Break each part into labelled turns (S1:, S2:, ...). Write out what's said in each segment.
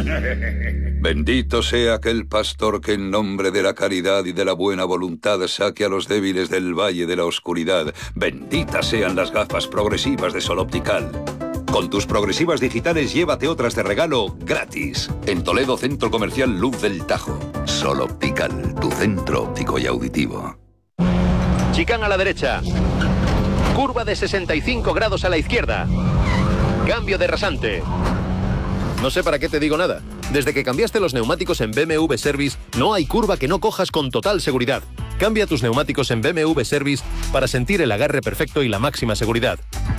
S1: Bendito sea aquel pastor que en nombre de la caridad y de la buena voluntad saque a los débiles del valle de la oscuridad. Benditas sean las gafas progresivas de Sol Optical. Con tus progresivas digitales llévate otras de regalo gratis. En Toledo, Centro Comercial Luz del Tajo. Sol Optical, tu centro óptico y auditivo.
S2: Chicán a la derecha. Curva de 65 grados a la izquierda. Cambio de rasante. No sé para qué te digo nada. Desde que cambiaste los neumáticos en BMW Service, no hay curva que no cojas con total seguridad. Cambia tus neumáticos en BMW Service para sentir el agarre perfecto y la máxima seguridad.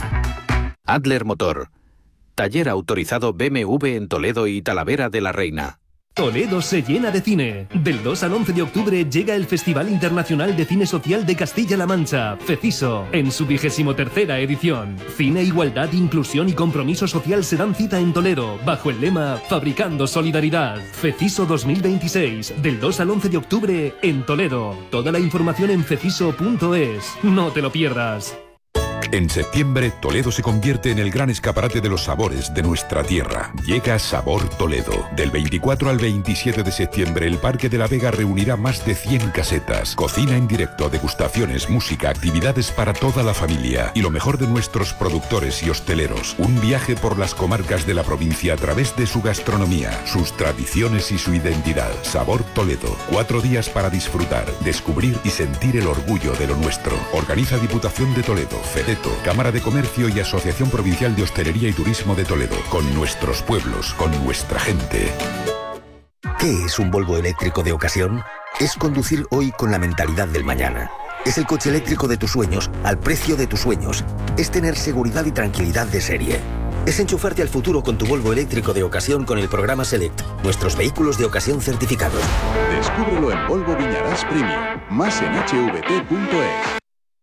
S3: Adler Motor. Taller autorizado BMW en Toledo y Talavera de la Reina.
S4: Toledo se llena de cine. Del 2 al 11 de octubre llega el Festival Internacional de Cine Social de Castilla-La Mancha, FECISO, en su 23ª edición. Cine, igualdad, inclusión y compromiso social se dan cita en Toledo, bajo el lema Fabricando Solidaridad. FECISO 2026, del 2 al 11 de octubre en Toledo. Toda la información en feciso.es. No te lo pierdas.
S5: En septiembre, Toledo se convierte en el gran escaparate de los sabores de nuestra tierra. Llega Sabor Toledo. Del 24 al 27 de septiembre, el Parque de la Vega reunirá más de 100 casetas. Cocina en directo, degustaciones, música, actividades para toda la familia. Y lo mejor de nuestros productores y hosteleros. Un viaje por las comarcas de la provincia a través de su gastronomía, sus tradiciones y su identidad. Sabor Toledo. 4 días para disfrutar, descubrir y sentir el orgullo de lo nuestro. Organiza Diputación de Toledo, FEDETO, Cámara de Comercio y Asociación Provincial de Hostelería y Turismo de Toledo. Con nuestros pueblos, con nuestra gente.
S6: ¿Qué es un Volvo eléctrico de ocasión? Es conducir hoy con la mentalidad del mañana. Es el coche eléctrico de tus sueños, al precio de tus sueños. Es tener seguridad y tranquilidad de serie. Es enchufarte al futuro con tu Volvo eléctrico de ocasión con el programa Select, nuestros vehículos de ocasión certificados.
S7: Descúbrelo en Volvo Viñarás Premium, más en hvt.es.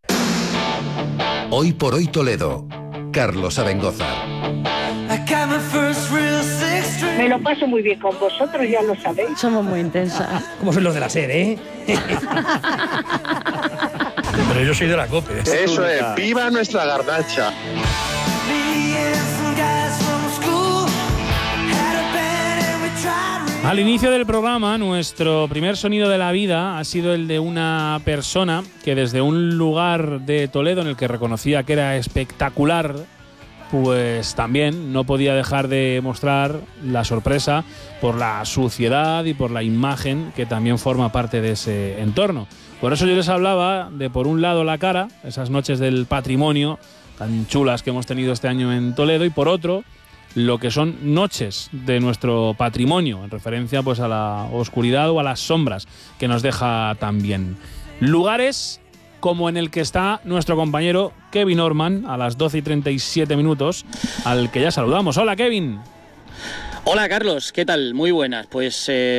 S8: Hoy por hoy Toledo. Carlos Abengozar.
S9: Me lo paso muy bien con vosotros, ya lo sabéis.
S10: Somos muy intensas.
S11: Como son los de la SER, ¿eh? Pero yo soy de la COPE.
S12: Eso es, viva nuestra garnacha.
S13: Al inicio del programa, nuestro primer sonido de la vida ha sido el de una persona que desde un lugar de Toledo en el que reconocía que era espectacular, pues también no podía dejar de mostrar la sorpresa por la suciedad y por la imagen que también forma parte de ese entorno. Por eso yo les hablaba de, por un lado, La Cara, esas noches del patrimonio tan chulas que hemos tenido este año en Toledo, y por otro, lo que son noches de nuestro patrimonio, en referencia pues a la oscuridad o a las sombras que nos deja también. Lugares como en el que está nuestro compañero Kevin Orman a las 12:37, al que ya saludamos. Hola, Kevin.
S14: Hola, Carlos, ¿qué tal? Muy buenas. Pues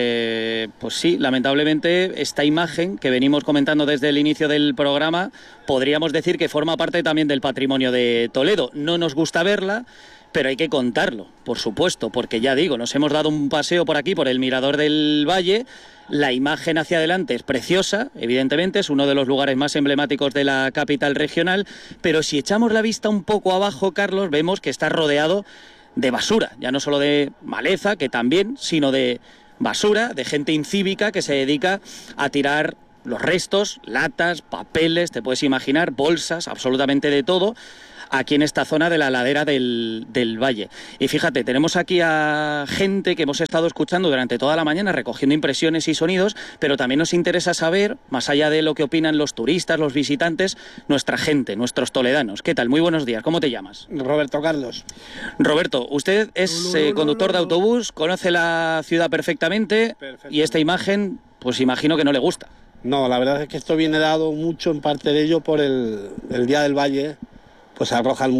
S14: sí, lamentablemente esta imagen que venimos comentando desde el inicio del programa podríamos decir que forma parte también del patrimonio de Toledo. No nos gusta verla, pero hay que contarlo, por supuesto, porque ya digo, nos hemos dado un paseo por aquí, por el Mirador del Valle. La imagen hacia adelante es preciosa, evidentemente, es uno de los lugares más emblemáticos de la capital regional, pero si echamos la vista un poco abajo, Carlos, vemos que está rodeado de basura, ya no solo de maleza, que también, sino de basura, de gente incívica que se dedica a tirar los restos, latas, papeles, te puedes imaginar, bolsas, absolutamente de todo, aquí en esta zona de la ladera del Valle. Y fíjate, tenemos aquí a gente que hemos estado escuchando durante toda la mañana, recogiendo impresiones y sonidos, pero también nos interesa saber, más allá de lo que opinan los turistas, los visitantes, nuestra gente, nuestros toledanos. ¿Qué tal? Muy buenos días. ¿Cómo te llamas?
S15: Roberto Carlos.
S14: Roberto, usted es conductor de autobús, conoce la ciudad perfectamente y esta imagen, pues imagino que no le gusta.
S15: No, la verdad es que esto viene dado mucho en parte de ello por el Día del Valle. Pues arrojan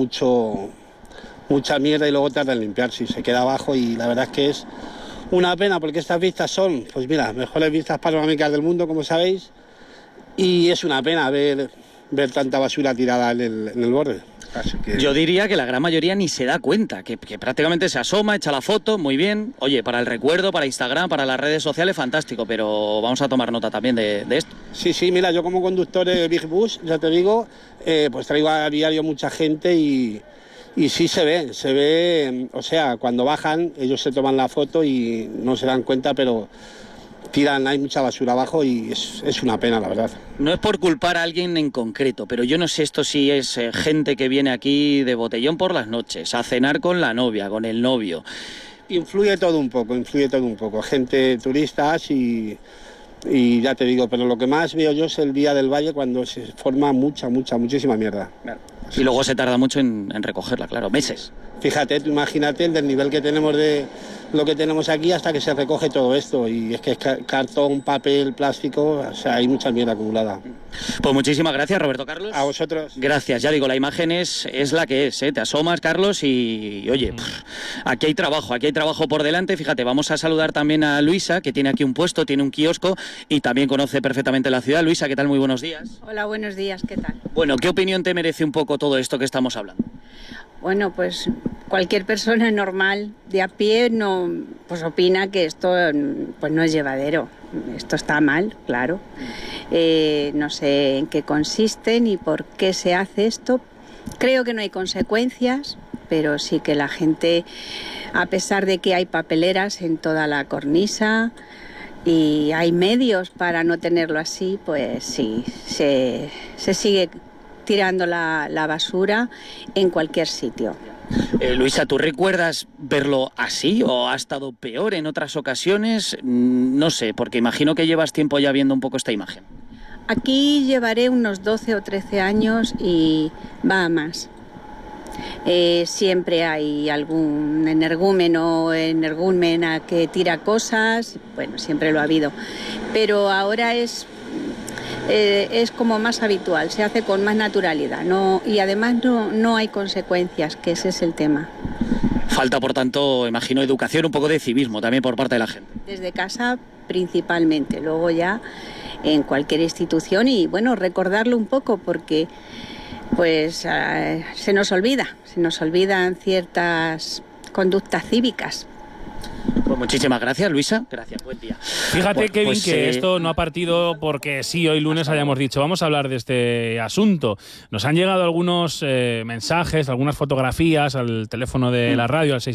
S15: mucha mierda y luego tardan en limpiarse y se queda abajo, y la verdad es que es una pena porque estas vistas son, pues mira, mejores vistas panorámicas del mundo, como sabéis, y es una pena ver tanta basura tirada en el borde. Así que...
S14: Yo diría que la gran mayoría ni se da cuenta, que prácticamente se asoma, echa la foto, muy bien. Oye, para el recuerdo, para Instagram, para las redes sociales, fantástico, pero vamos a tomar nota también de esto.
S15: Sí, mira, yo como conductor de Big Bus, ya te digo, pues traigo a diario mucha gente y Y sí se ve, o sea, cuando bajan ellos se toman la foto y no se dan cuenta, pero tiran, hay mucha basura abajo y es una pena, la verdad.
S14: No es por culpar a alguien en concreto, pero yo no sé esto si es gente que viene aquí de botellón por las noches, a cenar con la novia, con el novio.
S15: Influye todo un poco, gente, turistas y ya te digo, pero lo que más veo yo es el día del Valle cuando se forma muchísima mierda.
S14: Y luego se tarda mucho en recogerla, claro, meses.
S15: Fíjate, tú imagínate el desnivel que tenemos de lo que tenemos aquí hasta que se recoge todo esto. Y es que es cartón, papel, plástico, o sea, hay mucha mierda acumulada.
S14: Pues muchísimas gracias, Roberto Carlos.
S15: A vosotros.
S14: Gracias, ya digo, la imagen es la que es, ¿eh? Te asomas, Carlos, y oye, aquí hay trabajo por delante. Fíjate, vamos a saludar también a Luisa, que tiene aquí un puesto, tiene un kiosco y también conoce perfectamente la ciudad. Luisa, ¿qué tal? Muy buenos días.
S10: Hola, buenos días, ¿qué tal?
S14: Bueno, ¿qué opinión te merece un poco todo esto que estamos hablando?
S10: Bueno, pues cualquier persona normal de a pie pues opina que esto pues no es llevadero. Esto está mal, claro. No sé en qué consiste ni por qué se hace esto. Creo que no hay consecuencias, pero sí que la gente, a pesar de que hay papeleras en toda la cornisa y hay medios para no tenerlo así, pues sí, se sigue tirando la basura en cualquier sitio.
S14: Luisa, ¿tú recuerdas verlo así o ha estado peor en otras ocasiones? No sé, porque imagino que llevas tiempo ya viendo un poco esta imagen.
S10: Aquí llevaré unos 12 o 13 años y va a más. Siempre hay algún energúmeno o energúmena que tira cosas, bueno, siempre lo ha habido, pero ahora es como más habitual, se hace con más naturalidad, y además no hay consecuencias, que ese es el tema.
S14: Falta, por tanto, imagino, educación, un poco de civismo también por parte de la gente.
S10: Desde casa principalmente, luego ya en cualquier institución y bueno, recordarlo un poco porque pues se nos olvidan ciertas conductas cívicas.
S14: Pues muchísimas gracias, Luisa. Gracias, buen día.
S13: Fíjate, bueno, Kevin, pues, que esto no ha partido porque sí, hoy lunes hayamos dicho vamos a hablar de este asunto. Nos han llegado algunos mensajes, algunas fotografías al teléfono de la radio, al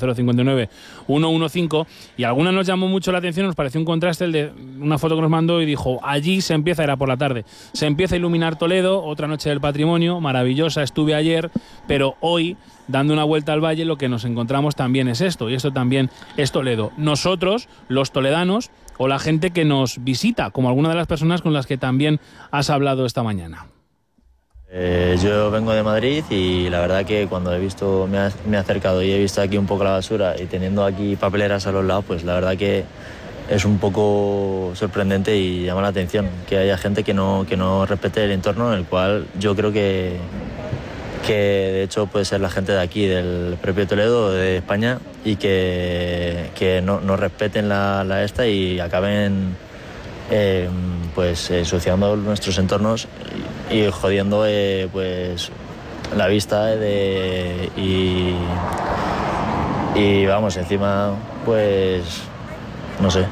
S13: 670-059-115, y alguna nos llamó mucho la atención, nos pareció un contraste el de una foto que nos mandó y dijo, allí se empieza, era por la tarde, se empieza a iluminar Toledo, otra noche del patrimonio, maravillosa, estuve ayer, pero hoy, dando una vuelta al valle, lo que nos encontramos también es esto, y esto también es Toledo. Nosotros, los toledanos, o la gente que nos visita, como alguna de las personas con las que también has hablado esta mañana.
S16: Yo vengo de Madrid y la verdad que cuando me he acercado y he visto aquí un poco la basura y teniendo aquí papeleras a los lados, pues la verdad que es un poco sorprendente y llama la atención que haya gente que no respete el entorno, en el cual yo creo que de hecho puede ser la gente de aquí, del propio Toledo, de España, y que no respeten la esta y acaben pues ensuciando nuestros entornos y jodiendo pues la vista y vamos, encima pues no sé,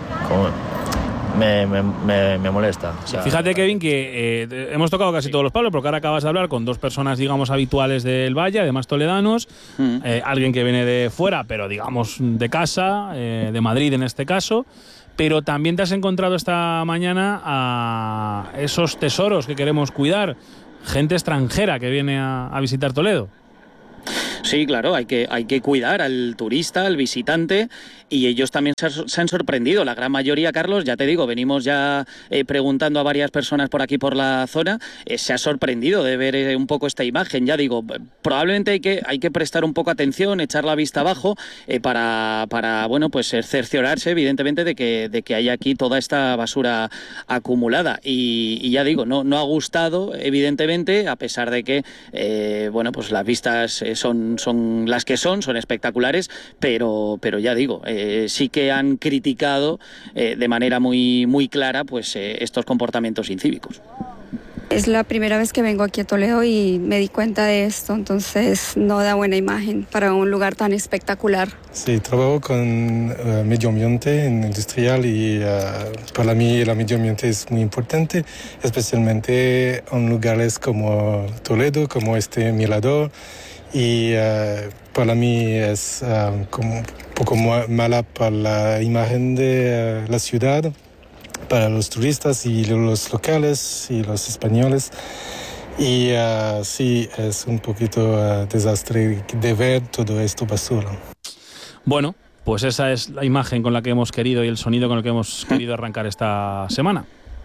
S16: me molesta. O sea,
S13: fíjate, Kevin, que hemos tocado casi todos los palos, porque ahora acabas de hablar con dos personas, digamos, habituales del Valle, además toledanos, alguien que viene de fuera, pero digamos de casa, de Madrid en este caso, pero también te has encontrado esta mañana a esos tesoros que queremos cuidar, gente extranjera que viene a visitar Toledo.
S14: Sí, claro, hay que cuidar al turista, al visitante, y ellos también se han sorprendido. La gran mayoría, Carlos, ya te digo, venimos ya preguntando a varias personas por aquí por la zona, se ha sorprendido de ver un poco esta imagen. Ya digo, probablemente hay que prestar un poco atención, echar la vista abajo para bueno, pues cerciorarse evidentemente de que hay aquí toda esta basura acumulada. Y ya digo, no ha gustado evidentemente, a pesar de que bueno, pues las vistas son las que son espectaculares, pero ya digo, sí que han criticado de manera muy, muy clara pues estos comportamientos incívicos.
S17: Es la primera vez que vengo aquí a Toledo y me di cuenta de esto, entonces no da buena imagen para un lugar tan espectacular.
S18: Sí, trabajo con medio ambiente industrial y para mí el medio ambiente es muy importante, especialmente en lugares como Toledo, como este Mirador. y para mí es como un poco mala para la imagen de la ciudad, para los turistas y los locales y los españoles. Y sí, es un poquito desastre de ver todo esto basura.
S13: Bueno, pues esa es la imagen con la que hemos querido y el sonido con el que hemos querido arrancar esta semana.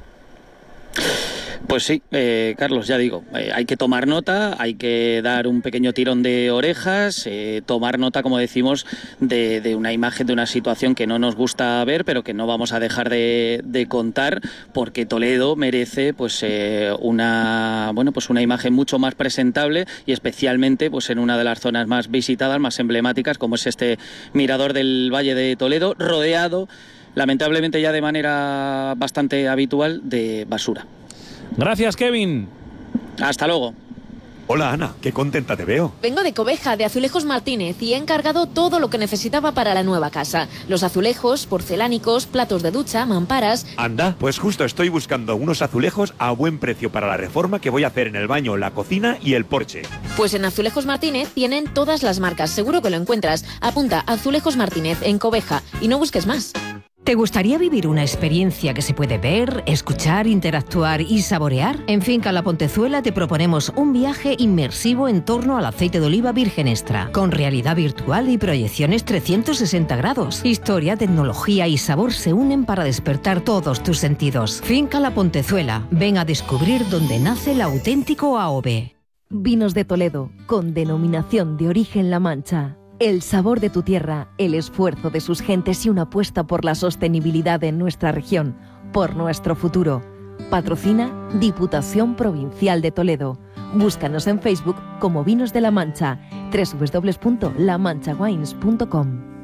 S14: Pues sí, Carlos, ya digo, hay que tomar nota, hay que dar un pequeño tirón de orejas, tomar nota, como decimos, de una imagen, de una situación que no nos gusta ver, pero que no vamos a dejar de contar, porque Toledo merece pues una imagen mucho más presentable, y especialmente pues en una de las zonas más visitadas, más emblemáticas, como es este mirador del Valle de Toledo, rodeado, lamentablemente ya de manera bastante habitual, de basura.
S13: Gracias, Kevin.
S14: Hasta luego.
S19: Hola, Ana, qué contenta te veo.
S20: Vengo de Cobeja, de Azulejos Martínez, y he encargado todo lo que necesitaba para la nueva casa. Los azulejos, porcelánicos, platos de ducha, mamparas...
S19: Anda, pues justo estoy buscando unos azulejos a buen precio para la reforma que voy a hacer en el baño, la cocina y el porche.
S20: Pues en Azulejos Martínez tienen todas las marcas, seguro que lo encuentras. Apunta Azulejos Martínez en Cobeja y no busques más.
S21: ¿Te gustaría vivir una experiencia que se puede ver, escuchar, interactuar y saborear? En Finca La Pontezuela te proponemos un viaje inmersivo en torno al aceite de oliva virgen extra, con realidad virtual y proyecciones 360 grados. Historia, tecnología y sabor se unen para despertar todos tus sentidos. Finca La Pontezuela, ven a descubrir dónde nace el auténtico AOV.
S22: Vinos de Toledo, con denominación de origen La Mancha. El sabor de tu tierra, el esfuerzo de sus gentes y una apuesta por la sostenibilidad en nuestra región, por nuestro futuro. Patrocina Diputación Provincial de Toledo. Búscanos en Facebook como Vinos de La Mancha, www.lamanchawines.com.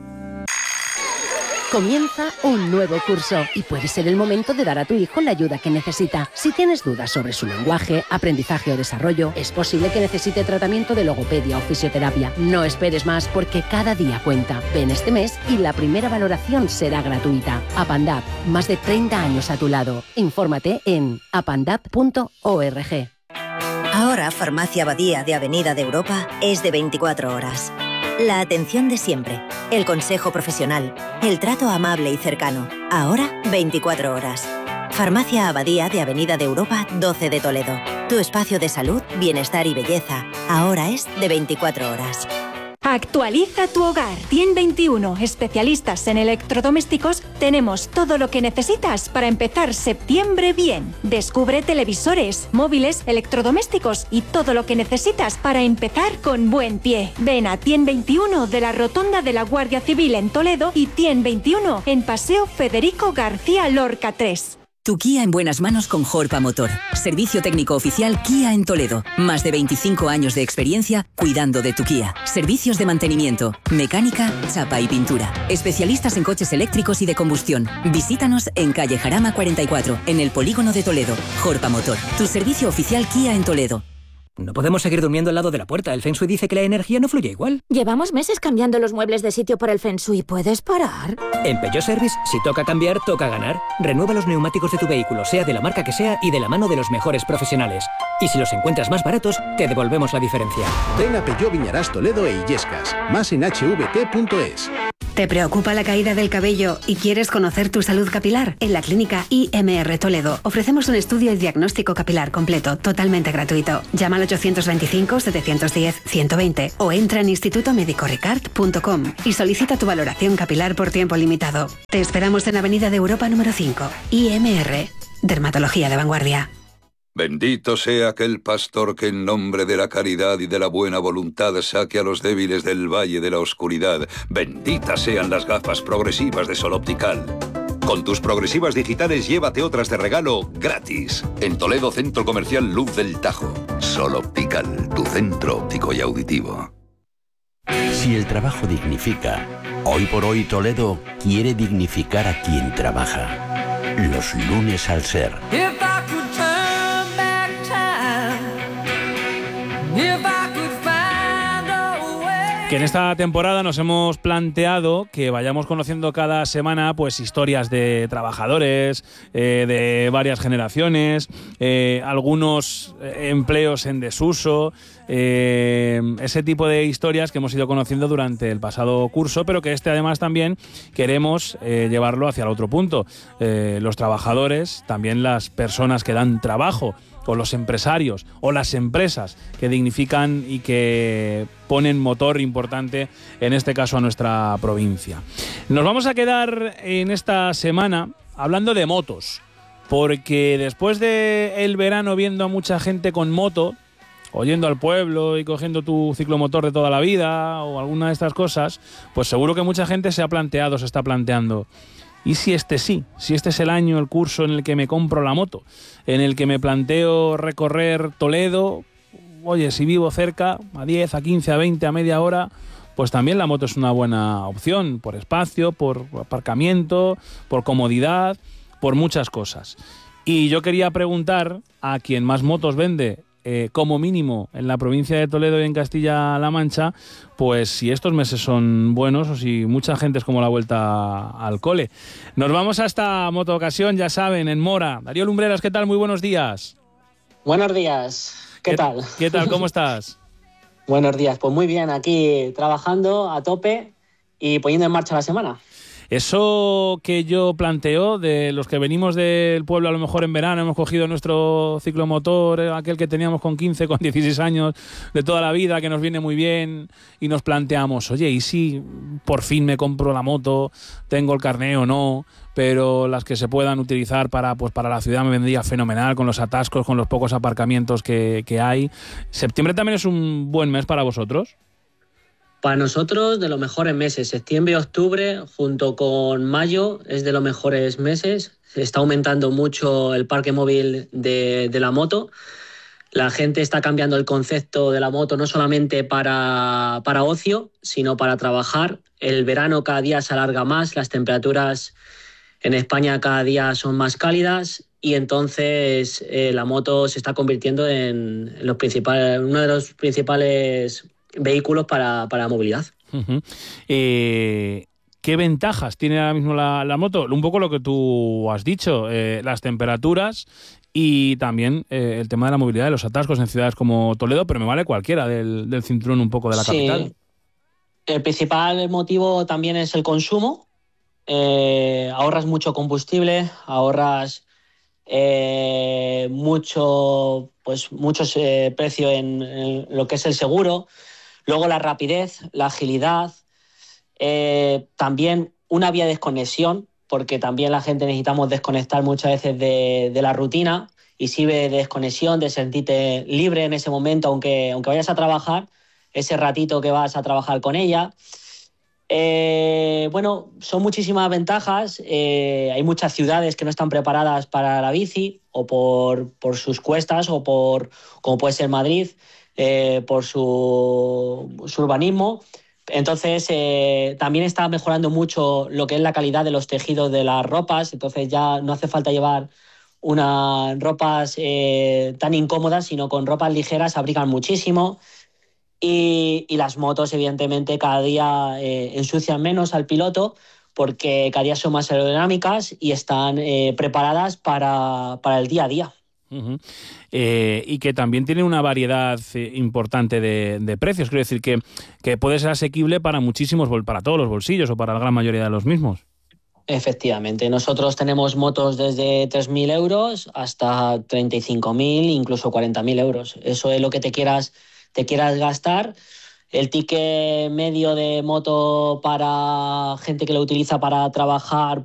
S23: Comienza un nuevo curso y puede ser el momento de dar a tu hijo la ayuda que necesita. Si tienes dudas sobre su lenguaje, aprendizaje o desarrollo, es posible que necesite tratamiento de logopedia o fisioterapia. No esperes más porque cada día cuenta. Ven este mes y la primera valoración será gratuita. Apandap, más de 30 años a tu lado. Infórmate en apandap.org.
S24: Ahora Farmacia Abadía de Avenida de Europa es de 24 horas. La atención de siempre, el consejo profesional, el trato amable y cercano. Ahora 24 horas. Farmacia Abadía de Avenida de Europa 12 de Toledo. Tu espacio de salud, bienestar y belleza. Ahora es de 24 horas.
S25: Actualiza tu hogar. Tien 21, especialistas en electrodomésticos, tenemos todo lo que necesitas para empezar septiembre bien. Descubre televisores, móviles, electrodomésticos y todo lo que necesitas para empezar con buen pie. Ven a Tien 21 de la Rotonda de la Guardia Civil en Toledo y Tien 21 en Paseo Federico García Lorca 3.
S26: Tu Kia en buenas manos con Jorpa Motor. Servicio técnico oficial Kia en Toledo. Más de 25 años de experiencia cuidando de tu Kia. Servicios de mantenimiento, mecánica, chapa y pintura. Especialistas en coches eléctricos y de combustión. Visítanos en calle Jarama 44, en el polígono de Toledo. Jorpa Motor. Tu servicio oficial Kia en Toledo.
S27: No podemos seguir durmiendo al lado de la puerta. El Feng Shui dice que la energía no fluye igual.
S28: Llevamos meses cambiando los muebles de sitio por el Feng Shui. ¿Puedes parar?
S27: En Peugeot Service, si toca cambiar, toca ganar. Renueva los neumáticos de tu vehículo, sea de la marca que sea y de la mano de los mejores profesionales. Y si los encuentras más baratos, te devolvemos la diferencia.
S29: Ven a Peugeot Viñarás Toledo e Illescas. Más en hvt.es.
S30: ¿Te preocupa la caída del cabello y quieres conocer tu salud capilar? En la clínica IMR Toledo ofrecemos un estudio y diagnóstico capilar completo, totalmente gratuito. Llama al 825-710-120 o entra en institutomedicoricard.com y solicita tu valoración capilar por tiempo limitado. Te esperamos en Avenida de Europa número 5. IMR, Dermatología de Vanguardia.
S1: Bendito sea aquel pastor que en nombre de la caridad y de la buena voluntad saque a los débiles del valle de la oscuridad. Benditas sean las gafas progresivas de Sol Optical. Con tus progresivas digitales llévate otras de regalo gratis. En Toledo, Centro Comercial Luz del Tajo. Sol Optical, tu centro óptico y auditivo.
S31: Si el trabajo dignifica, hoy por hoy Toledo quiere dignificar a quien trabaja. Los lunes al ser.
S13: Que en esta temporada nos hemos planteado que vayamos conociendo cada semana pues historias de trabajadores de varias generaciones, algunos empleos en desuso, ese tipo de historias que hemos ido conociendo durante el pasado curso, pero que además también queremos llevarlo hacia el otro punto. Los trabajadores, también las personas que dan trabajo, o los empresarios o las empresas que dignifican y que ponen motor importante, en este caso a nuestra provincia. Nos vamos a quedar en esta semana hablando de motos, porque después del verano viendo a mucha gente con moto, o yendo al pueblo y cogiendo tu ciclomotor de toda la vida o alguna de estas cosas, pues seguro que mucha gente se está planteando: ¿y si este es el año, el curso en el que me compro la moto, en el que me planteo recorrer Toledo? Oye, si vivo cerca, a 10, a 15, a 20, a media hora, pues también la moto es una buena opción, por espacio, por aparcamiento, por comodidad, por muchas cosas. Y yo quería preguntar a quien más motos vende, como mínimo en la provincia de Toledo y en Castilla-La Mancha, pues si estos meses son buenos o si mucha gente es como la vuelta al cole. Nos vamos a esta moto ocasión, ya saben, en Mora. Darío Lumbreras, ¿qué tal? Muy buenos días.
S2: Buenos días, ¿qué tal?
S13: ¿Qué tal? ¿Cómo estás?
S2: Buenos días, pues muy bien, aquí trabajando a tope y poniendo en marcha la semana.
S13: Eso que yo planteo, de los que venimos del pueblo a lo mejor en verano, hemos cogido nuestro ciclomotor, aquel que teníamos con 15, con 16 años, de toda la vida, que nos viene muy bien, y nos planteamos, oye, ¿y si por fin me compro la moto, tengo el carné o no? Pero las que se puedan utilizar para la ciudad me vendría fenomenal, con los atascos, con los pocos aparcamientos que hay. ¿Septiembre también es un buen mes para vosotros?
S2: Para nosotros, de los mejores meses. Septiembre y octubre, junto con mayo, es de los mejores meses. Se está aumentando mucho el parque móvil de la moto. La gente está cambiando el concepto de la moto no solamente para ocio, sino para trabajar. El verano cada día se alarga más, las temperaturas en España cada día son más cálidas y entonces la moto se está convirtiendo en uno de los principales vehículos para movilidad.
S13: Uh-huh. ¿Qué ventajas tiene ahora mismo la moto? Un poco lo que tú has dicho, las temperaturas y también el tema de la movilidad, de los atascos en ciudades como Toledo, pero me vale cualquiera del cinturón un poco de la capital.
S2: El principal motivo también es el consumo. Ahorras mucho combustible, ahorras mucho precio en lo que es el seguro. Luego la rapidez, la agilidad, también una vía de desconexión, porque también la gente necesitamos desconectar muchas veces de la rutina y sirve de desconexión, de sentirte libre en ese momento, aunque vayas a trabajar, ese ratito que vas a trabajar con ella. Son muchísimas ventajas. Hay muchas ciudades que no están preparadas para la bici, o por sus cuestas, o como puede ser Madrid, por su urbanismo. Entonces también está mejorando mucho lo que es la calidad de los tejidos de las ropas. Entonces ya no hace falta llevar unas ropas tan incómodas, sino con ropas ligeras abrigan muchísimo. Y las motos, evidentemente, cada día ensucian menos al piloto, porque cada día son más aerodinámicas y están preparadas para el día a día.
S13: Uh-huh. Y que también tiene una variedad importante de precios. Quiero decir que puede ser asequible para para todos los bolsillos o para la gran mayoría de los mismos.
S2: Efectivamente. Nosotros tenemos motos desde 3.000 euros hasta 35.000, incluso 40.000 euros. Eso es lo que te quieras gastar. El ticket medio de moto para gente que lo utiliza para trabajar